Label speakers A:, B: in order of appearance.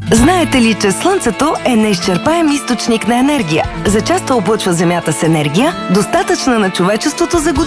A: Знаете ли, че Слънцето е неизчерпаем източник на енергия? За част облъчва Земята с енергия, достатъчна на човечеството за години.